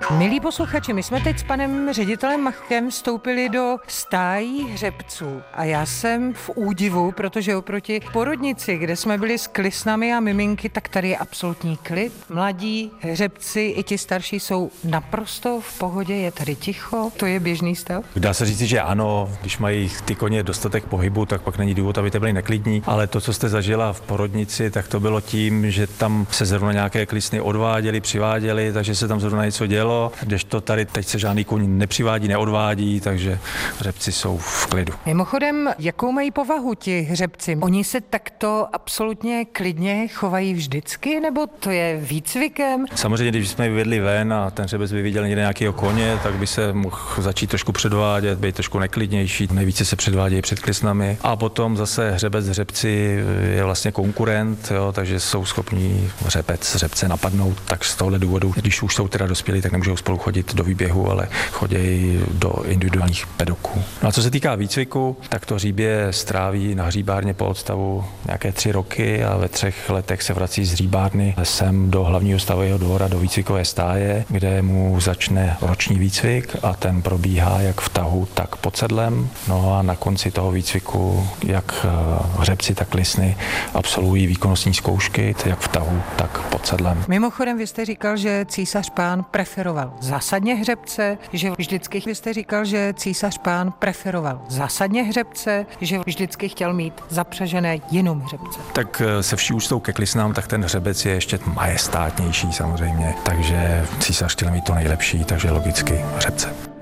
Milí posluchači, my jsme teď s panem ředitelem Machkem vstoupili do stájí hřebců a já jsem v údivu, protože oproti porodnici, kde jsme byli s klisnami a miminky, tak tady je absolutní klid. Mladí hřebci i ti starší jsou naprosto v pohodě, je tady ticho, to je běžný stav? Dá se říct, že ano, když mají ty koně dostatek pohybu, tak pak není důvod, aby byli neklidní, ale to, co jste zažila v porodnici, tak to bylo tím, že tam se zrovna nějaké klisny odváděly, přiváděly, takže se tam zrovna něco dělo. Kdežto tady teď se žádný kůň nepřivádí, neodvádí, takže hřebci jsou v klidu. Mimochodem, jakou mají povahu ti hřebci? Oni se takto absolutně klidně chovají vždycky, nebo to je výcvikem? Samozřejmě, když jsme vyvedli ven a ten hřebec by viděl někde nějakého koně, tak by se mohl začít trošku předvádět, být trošku neklidnější. Nejvíce se předvádějí před klisnami. A potom zase hřebci je vlastně konkurent, jo, takže jsou schopní hřebce napadnout. Tak z tohohle důvodu, když už jsou teda dospělí, tak nemůžou spolu chodit do výběhu, ale chodí do individuálních pedoků. No a co se týká výcviku, tak to hříbě stráví na hříbárně po odstavu nějaké 3 roky a ve 3 letech se vrací z hříbárny sem do hlavního stavového dvora, do výcvikové stáje, kde mu začne roční výcvik a ten probíhá jak v tahu, tak pod sedlem. No a na konci toho výcviku jak hřebci, tak lisny absolvují výkonnostní zkoušky, jak v tahu, tak pod sedlem. Mimochodem, vy jste říkal, že císař pán preferoval zásadně hřebce, že vždycky chtěl mít zapřažené jenom hřebce. Tak se vší úctou ke klisnám, tak ten hřebec je ještě majestátnější samozřejmě, takže císař chtěl mít to nejlepší, takže logicky hřebce.